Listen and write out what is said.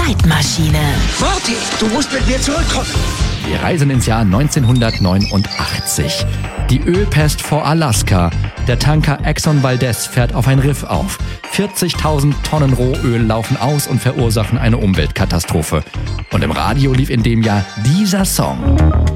Zeitmaschine. Morty, du musst mit mir zurückkommen. Wir reisen ins Jahr 1989. Die Ölpest vor Alaska. Der Tanker Exxon Valdez fährt auf ein Riff auf. 40.000 Tonnen Rohöl laufen aus und verursachen eine Umweltkatastrophe. Und im Radio lief in dem Jahr dieser Song.